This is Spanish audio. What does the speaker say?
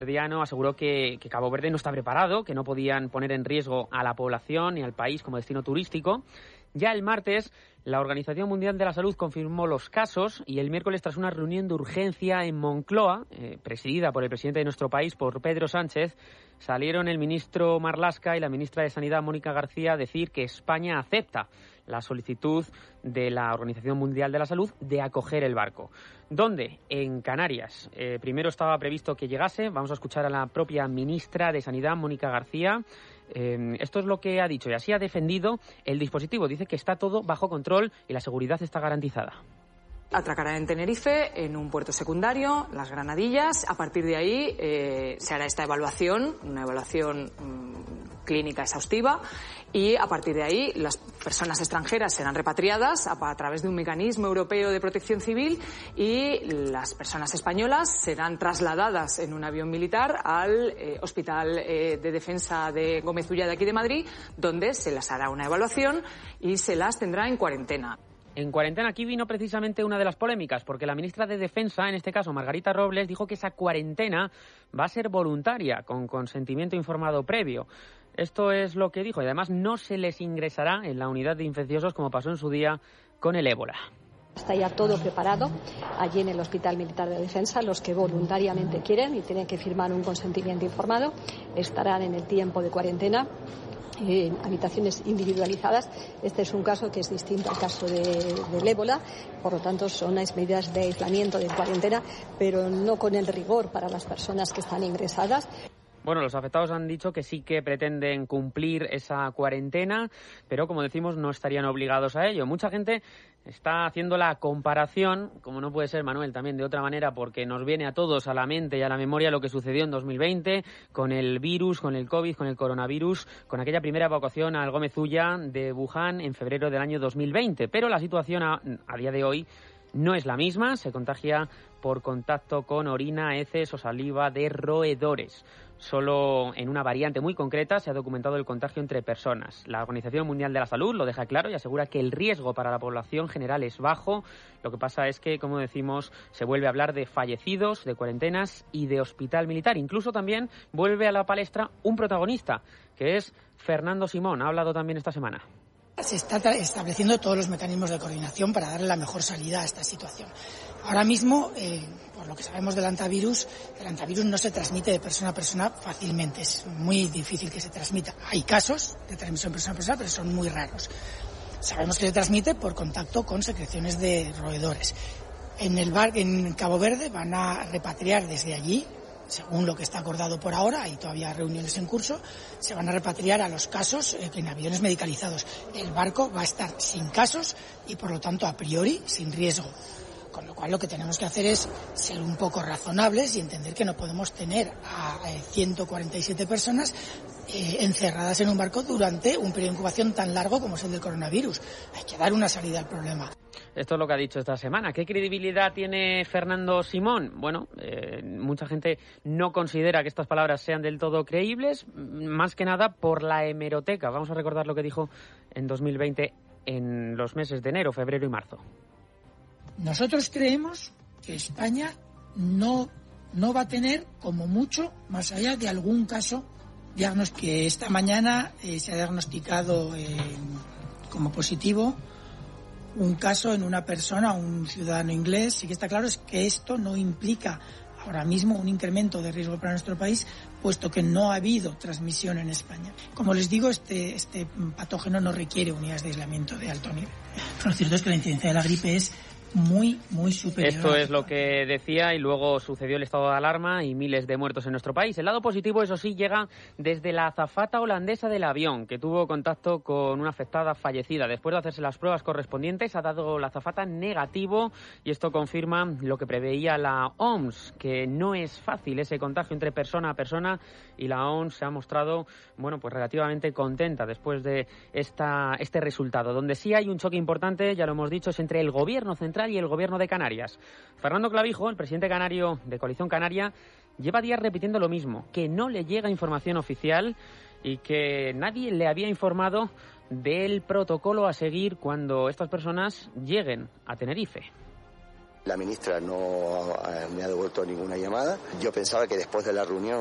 Diano aseguró que Cabo Verde no está preparado, que no podían poner en riesgo a la población ni al país como destino turístico. Ya el martes, la Organización Mundial de la Salud confirmó los casos y el miércoles, tras una reunión de urgencia en Moncloa, presidida por el presidente de nuestro país, por Pedro Sánchez, salieron el ministro Marlaska y la ministra de Sanidad, Mónica García, a decir que España acepta la solicitud de la Organización Mundial de la Salud de acoger el barco. ¿Dónde? En Canarias. Primero estaba previsto que llegase. Vamos a escuchar a la propia ministra de Sanidad, Mónica García. Esto es lo que ha dicho y así ha defendido el dispositivo. Dice que está todo bajo control y la seguridad está garantizada. Atracará en Tenerife, en un puerto secundario, Las Granadillas. A partir de ahí se hará esta evaluación, una evaluación clínica exhaustiva, y a partir de ahí las personas extranjeras serán repatriadas a través de un mecanismo europeo de protección civil y las personas españolas serán trasladadas en un avión militar al Hospital de Defensa de Gómez Ulla de aquí de Madrid, donde se les hará una evaluación y se las tendrá en cuarentena. En cuarentena aquí vino precisamente una de las polémicas, porque la ministra de Defensa, en este caso Margarita Robles, dijo que esa cuarentena va a ser voluntaria, con consentimiento informado previo. Esto es lo que dijo y además no se les ingresará en la unidad de infecciosos como pasó en su día con el ébola. Está ya todo preparado allí en el Hospital Militar de Defensa. Los que voluntariamente quieren y tienen que firmar un consentimiento informado estarán en el tiempo de cuarentena en habitaciones individualizadas. Este es un caso que es distinto al caso del ébola, por lo tanto son unas medidas de aislamiento, de cuarentena, pero no con el rigor para las personas que están ingresadas. Bueno, los afectados han dicho que sí que pretenden cumplir esa cuarentena, pero como decimos, no estarían obligados a ello. Mucha gente está haciendo la comparación, como no puede ser, Manuel, también de otra manera, porque nos viene a todos a la mente y a la memoria lo que sucedió en 2020 con el virus, con el COVID, con el coronavirus, con aquella primera evacuación al Gómez Ulla de Wuhan en febrero del año 2020. Pero la situación a día de hoy no es la misma, se contagia por contacto con orina, heces o saliva de roedores. Solo en una variante muy concreta se ha documentado el contagio entre personas. La Organización Mundial de la Salud lo deja claro y asegura que el riesgo para la población general es bajo. Lo que pasa es que, como decimos, se vuelve a hablar de fallecidos, de cuarentenas y de hospital militar. Incluso también vuelve a la palestra un protagonista, que es Fernando Simón. Ha hablado también esta semana. Se está estableciendo todos los mecanismos de coordinación para darle la mejor salida a esta situación. Ahora mismo, por lo que sabemos del antivirus, el antivirus no se transmite de persona a persona fácilmente. Es muy difícil que se transmita. Hay casos de transmisión persona a persona, pero son muy raros. Sabemos que se transmite por contacto con secreciones de roedores. En Cabo Verde van a repatriar desde allí, según lo que está acordado por ahora, hay todavía reuniones en curso, se van a repatriar a los casos en aviones medicalizados. El barco va a estar sin casos y, por lo tanto, a priori, sin riesgo. Con lo cual, lo que tenemos que hacer es ser un poco razonables y entender que no podemos tener a 147 personas encerradas en un barco durante un periodo de incubación tan largo como es el del coronavirus. Hay que dar una salida al problema. Esto es lo que ha dicho esta semana. ¿Qué credibilidad tiene Fernando Simón? Bueno, mucha gente no considera que estas palabras sean del todo creíbles, más que nada por la hemeroteca. Vamos a recordar lo que dijo en 2020 en los meses de enero, febrero y marzo. Nosotros creemos que España no va a tener, como mucho, más allá de algún caso que esta mañana se ha diagnosticado como positivo un caso en una persona, un ciudadano inglés. Sí que está claro es que esto no implica ahora mismo un incremento de riesgo para nuestro país, puesto que no ha habido transmisión en España. Como les digo, este patógeno no requiere unidades de aislamiento de alto nivel. Pero lo cierto es que la incidencia de la gripe es muy superior. Esto es lo que decía y luego sucedió el estado de alarma y miles de muertos en nuestro país. El lado positivo, eso sí, llega desde la azafata holandesa del avión, que tuvo contacto con una afectada fallecida. Después de hacerse las pruebas correspondientes, ha dado la azafata negativo y esto confirma lo que preveía la OMS, que no es fácil ese contagio entre persona a persona, y la OMS se ha mostrado, pues relativamente contenta después de este resultado. Donde sí hay un choque importante, ya lo hemos dicho, es entre el gobierno central y el gobierno de Canarias. Fernando Clavijo, el presidente canario de Coalición Canaria, lleva días repitiendo lo mismo, que no le llega información oficial y que nadie le había informado del protocolo a seguir cuando estas personas lleguen a Tenerife. La ministra no me ha devuelto ninguna llamada. Yo pensaba que después de la reunión